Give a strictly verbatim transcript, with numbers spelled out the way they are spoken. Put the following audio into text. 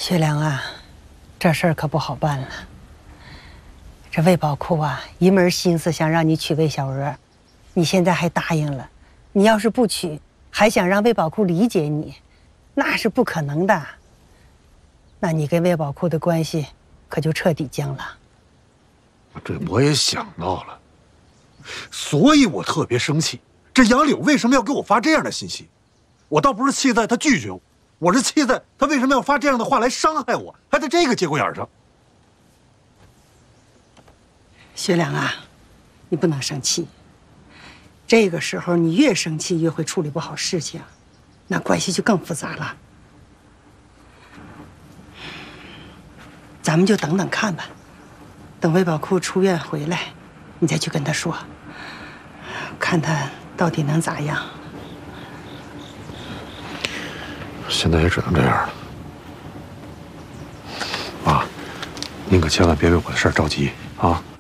学良啊，这事儿可不好办了。这魏宝库啊，一门心思想让你娶魏小娥，你现在还答应了。你要是不娶，还想让魏宝库理解你，那是不可能的。那你跟魏宝库的关系可就彻底僵了。 这我也想到了，所以我特别生气。这杨柳为什么要给我发这样的信息？我倒不是气在他拒绝我，我是气在他为什么要发这样的话来伤害我，还在这个节骨眼上。 学良啊，你不能生气。这个时候你越生气越会处理不好事情，那关系就更复杂了。咱们就等等看吧，等魏宝库出院回来，你再去跟他说，看他到底能咋样。 现在也只能这样了。妈，您可千万别为我的事儿着急啊！